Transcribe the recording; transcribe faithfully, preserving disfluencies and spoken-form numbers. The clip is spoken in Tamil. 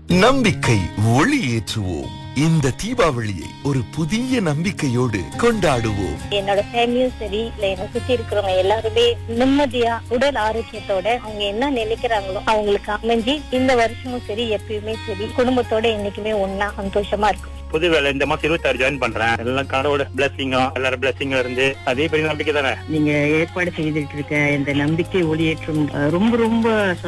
நம்பிக்கை ஒளியேற்றுவோம். இந்த தீபாவளியை ஒரு புதிய நம்பிக்கையோடு கொண்டாடுவோம். என்னோட ஃபேமிலியும் சரி, இல்ல என்னை சுத்தி இருக்கிறவங்க எல்லாருமே நிம்மதியா உடல் ஆரோக்கியத்தோட அவங்க என்ன நினைக்கிறாங்களோ அவங்களுக்கு அமைஞ்சு இந்த வருஷமும் சரி எப்பயுமே சரி குடும்பத்தோட என்னைக்குமே ஒன்னா சந்தோஷமா இருக்கும். புது வேலை இந்த மாசம் இருபத்தி ஆறு ஜாயின் பண்றேன். எல்லாம் கடவுளோட பிளஸிங்கும் எல்லாரும் பிளஸிங்கும் இருந்து அதே பெரிய நம்பிக்கை தானே. நீங்க ஏற்பாடு செய்துட்டு இருக்க இந்த நம்பிக்கை ஒளியேற்றும் அஹ், ரொம்ப ரொம்ப